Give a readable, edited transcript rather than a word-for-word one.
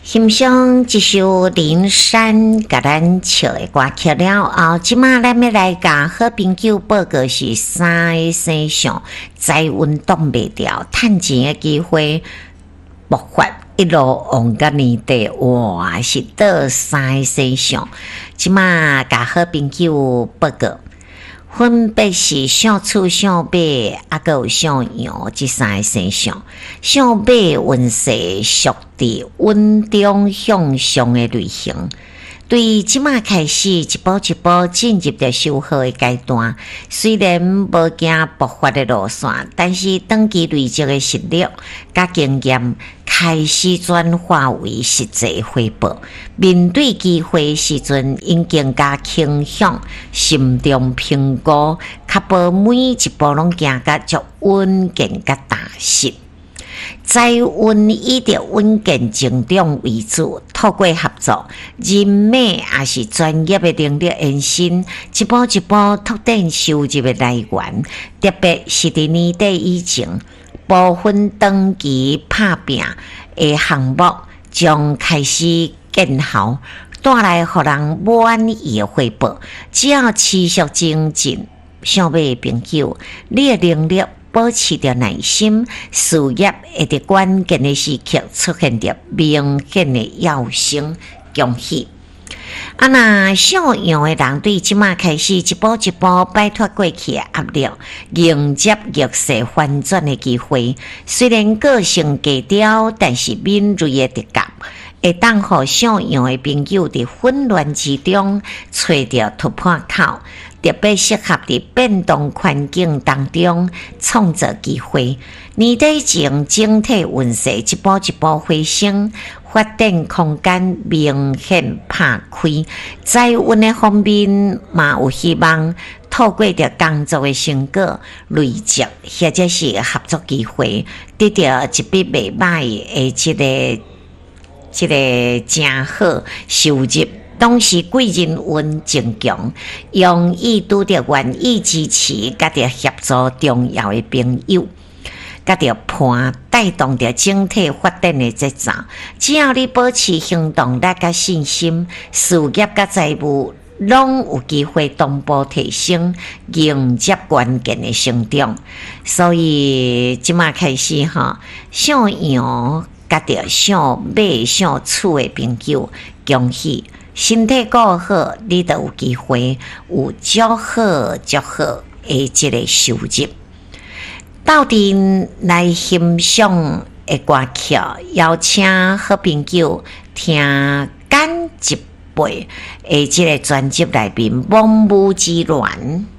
欣赏一首林山甲咱唱的歌曲了后，即马咱要来甲好朋友报告是三个生肖财运挡袂掉，趁钱的机会爆发，一路往到年底，哇，是倒三个生肖。即马甲好朋友报告。分别是小厝、小马，还有小羊这三个生肖。小马运势属伫稳中向上的类型，对即马开始一步一步进入着修好的阶段。虽然无行爆发的路线，但是长期累积的实力甲经验开始转化为实际回报。面对机会时阵，应更加倾向心中评估，确保每一步拢行甲足稳健甲踏实。财运以着稳健成长为主，透过合作、人脉也是专业的能力延伸，一步一步拓展收入的来源。特别是伫年底以前，部分长期拍拼的项目将开始见效，带来互人满意的回报。只要持续精进，小马的朋友，你的能力保持着耐心，事业会伫关键的时刻出现着明显的跃升，恭喜！那小羊的人对即马开始一步一步摆脱过去的压力，迎接逆势反转的机会。虽然个性低调，但是敏锐的直觉会当互小羊的朋友伫混乱之中找到突破口，特别适合伫变动环境当中创造机会。年底前整体运势一步一步回升，发展空间明显打开。财运的方面嘛有希望透过着工作的成果累积，或者是合作机会，得到一笔袂歹的这个真好收入。当时贵人运正强，容易拄着愿意支持甲着协助重要的朋友，甲着伴带动着整体发展的节奏。只要你保持行动力甲信心，事业甲财务拢有机会同步提升，迎接关键的成长。所以即马开始小羊甲着小马、小厝的朋友，恭喜！身体顾好，你就有机会有足好的这个收入。到底来欣赏的歌曲，邀请好朋友听简一辈的这个专辑内面《梦舞之恋》。